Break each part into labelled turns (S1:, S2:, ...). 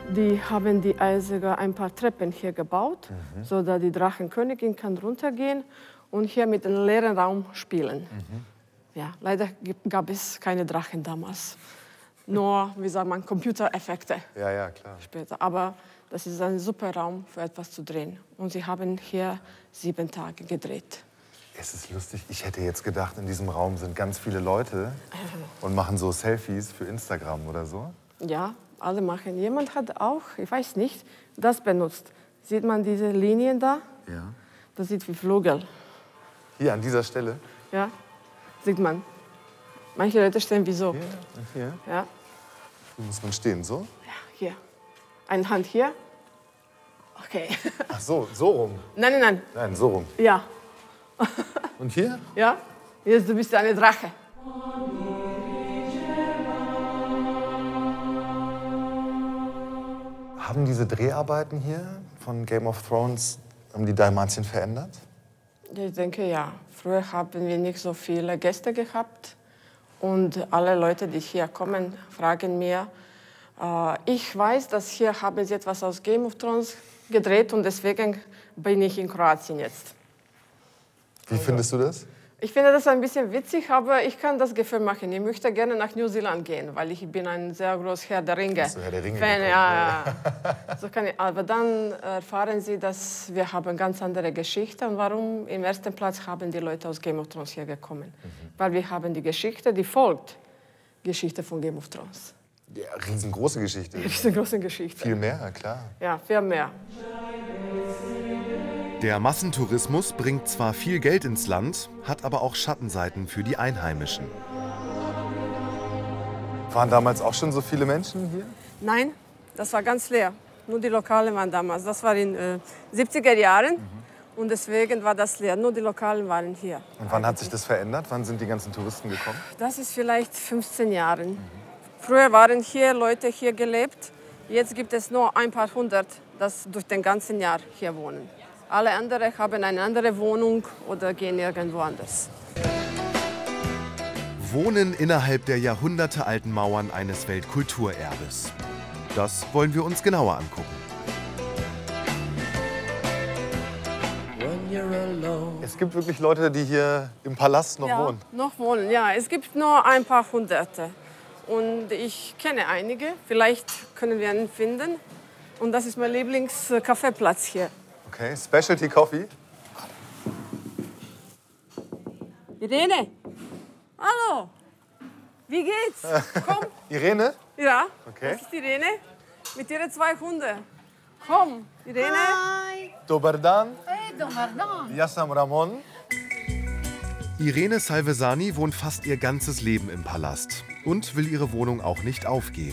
S1: Die haben die sogar ein paar Treppen hier gebaut, so dass die Drachenkönigin kann runtergehen und hier mit einem leeren Raum spielen. Ja, leider gab es keine Drachen damals. Nur, wie sagt man, Computereffekte.
S2: Ja, ja, klar.
S1: Später. Aber das ist ein super Raum für etwas zu drehen. Und sie haben hier 7 Tage gedreht.
S2: Es ist lustig. Ich hätte jetzt gedacht, in diesem Raum sind ganz viele Leute und machen so Selfies für Instagram oder so.
S1: Ja, alle machen. Jemand hat auch, ich weiß nicht, das benutzt. Sieht man diese Linien da?
S2: Ja.
S1: Das sieht wie Vögel.
S2: Hier an dieser Stelle?
S1: Ja, sieht man. Manche Leute stehen wie so.
S2: Hier und hier?
S1: Ja.
S2: Wo muss man stehen? So?
S1: Ja, hier. Eine Hand hier. Okay.
S2: Ach so, so rum?
S1: Nein, nein, nein.
S2: Nein, so rum.
S1: Ja.
S2: Und hier?
S1: Ja. Jetzt du bist eine Drache.
S2: Haben diese Dreharbeiten hier von Game of Thrones die Dalmatien verändert?
S1: Ich denke, ja. Früher haben wir nicht so viele Gäste gehabt. Und alle Leute, die hier kommen, fragen mir, ich weiß, dass hier haben sie etwas aus Game of Thrones gedreht und deswegen bin ich in Kroatien jetzt.
S2: Wie findest du das?
S1: Ich finde das ein bisschen witzig, aber ich kann das Gefühl machen. Ich möchte gerne nach New Zealand gehen, weil ich bin ein sehr großer Herr der Ringe.
S2: Hast du Herr der Ringe
S1: Fan,
S2: bekommen?
S1: ja. So kann ich, aber dann erfahren Sie, dass wir haben ganz andere Geschichte und warum im ersten Platz haben die Leute aus Game of Thrones hier gekommen. Weil wir haben die Geschichte, die folgt Geschichte von Game of Thrones.
S2: Ja, riesengroße Geschichte.
S1: Riesengroße Geschichte.
S2: Viel mehr, klar.
S1: Ja, viel mehr.
S3: Der Massentourismus bringt zwar viel Geld ins Land, hat aber auch Schattenseiten für die Einheimischen.
S2: Waren damals auch schon so viele Menschen hier?
S1: Nein, das war ganz leer. Nur die Lokalen waren damals. Das war in 70er Jahren und deswegen war das leer. Nur die Lokalen waren hier.
S2: Und wann hat sich das verändert? Wann sind die ganzen Touristen gekommen?
S1: Das ist vielleicht 15 Jahre. Früher waren hier Leute hier gelebt. Jetzt gibt es nur ein paar hundert, das durch den ganzen Jahr hier wohnen. Alle anderen haben eine andere Wohnung oder gehen irgendwo anders.
S3: Wohnen innerhalb der jahrhundertealten Mauern eines Weltkulturerbes. Das wollen wir uns genauer angucken.
S2: Es gibt wirklich Leute, die hier im Palast noch wohnen.
S1: Noch wohnen, ja. Es gibt nur ein paar Hunderte. Und ich kenne einige. Vielleicht können wir einen finden. Und das ist mein Lieblings-Kaffeeplatz hier.
S2: Okay, Specialty Coffee.
S1: Irene, hallo. Wie geht's? Komm.
S2: Irene?
S1: Ja,
S2: Okay.
S1: das ist Irene mit ihren 2 Hunden. Komm, Irene.
S4: Hi.
S2: Dobar dan.
S4: Hey, dobar dan.
S2: Ja sam Ramon.
S3: Irene Salvesani wohnt fast ihr ganzes Leben im Palast und will ihre Wohnung auch nicht aufgeben.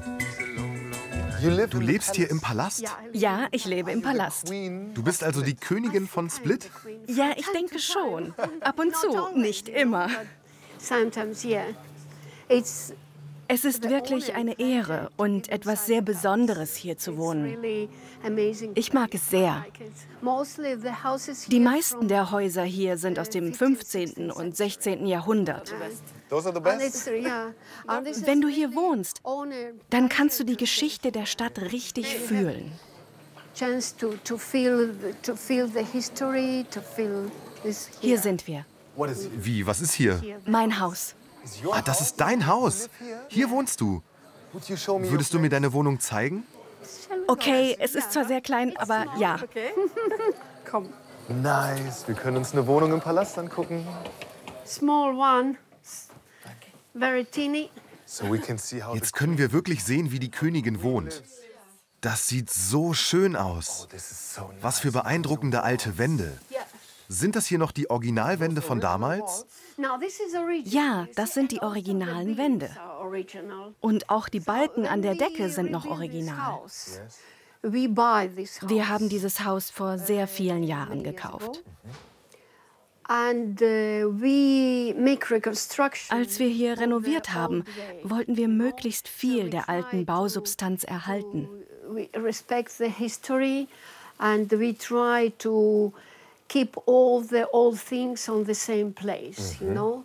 S3: Du lebst hier im Palast?
S5: Ja, ich lebe im Palast.
S3: Du bist also die Königin von Split?
S5: Ja, ich denke schon. Ab und zu, nicht immer.
S4: Sometimes, yeah. It's
S5: Es ist wirklich eine Ehre und etwas sehr Besonderes, hier zu wohnen.
S4: really amazing.
S5: Ich mag es sehr.
S4: Mostly the houses
S5: Die
S4: here
S5: meisten der Häuser hier sind aus dem 15. und 16. Jahrhundert.
S2: Those are the
S4: and
S2: best.
S4: it's, yeah. And this
S5: Wenn
S4: is
S5: du hier wohnst,
S4: honor,
S5: dann kannst du die Geschichte der Stadt richtig fühlen.
S4: chance to feel the history, to feel this here.
S5: Hier sind wir.
S3: Wie, was ist hier?
S5: Mein Haus.
S3: Ah, das ist dein Haus. Hier wohnst du.
S2: Would you show me
S3: Würdest du mir deine Wohnung zeigen?
S5: Okay, es ist zwar sehr klein, aber ja.
S1: Okay. Komm.
S2: Nice. Wir können uns eine Wohnung im Palast angucken.
S4: Small one, very teeny.
S2: So we can see how
S3: Jetzt können wir wirklich sehen, wie die Königin wohnt. Das sieht so schön aus.
S2: this is so nice.
S3: Was für beeindruckende alte Wände. Sind das hier noch die Originalwände von damals?
S4: Now this is original.
S5: Ja, das sind die originalen Wände.
S4: Original.
S5: Und auch die Balken an der Decke sind noch original.
S4: We buy this house.
S5: Wir haben dieses Haus vor sehr vielen Jahren gekauft.
S4: And we make reconstruction.
S5: Als wir hier renoviert haben, wollten wir möglichst viel der alten Bausubstanz erhalten.
S4: We respect the history and we try to keep all the old things on the same place, you know?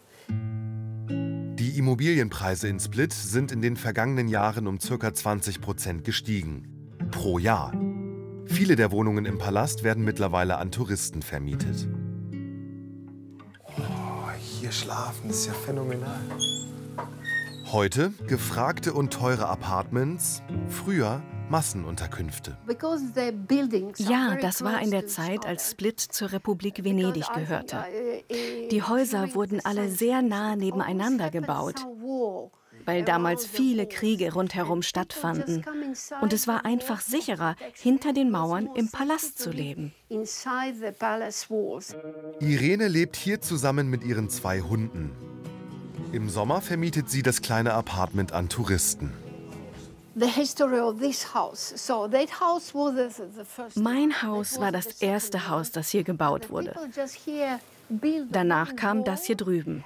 S3: Die Immobilienpreise in Split sind in den vergangenen Jahren um ca. 20% gestiegen. pro Jahr. Viele der Wohnungen im Palast werden mittlerweile an Touristen vermietet.
S2: Oh, hier schlafen ist ja phänomenal.
S3: Heute gefragte und teure Apartments, früher Massenunterkünfte.
S5: Ja, das war in der Zeit, als Split zur Republik Venedig gehörte. Die Häuser wurden alle sehr nahe nebeneinander gebaut, weil damals viele Kriege rundherum stattfanden. Und es war einfach sicherer, hinter den Mauern im Palast zu leben.
S3: Irene lebt hier zusammen mit ihren 2 Hunden. Im Sommer vermietet sie das kleine Apartment an Touristen.
S5: Mein Haus war das erste Haus, das hier gebaut wurde. Danach kam das hier drüben.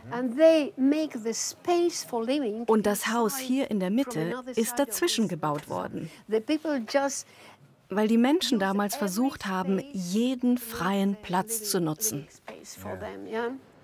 S5: Und das Haus hier in der Mitte ist dazwischen gebaut worden, weil die Menschen damals versucht haben, jeden freien Platz zu nutzen.